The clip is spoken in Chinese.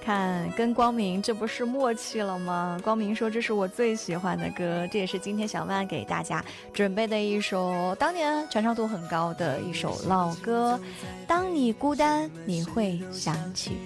看跟光明这不是默契了吗？光明说这是我最喜欢的歌，这也是今天小曼给大家准备的一首当年传唱度很高的一首老歌。当你孤单，你会想起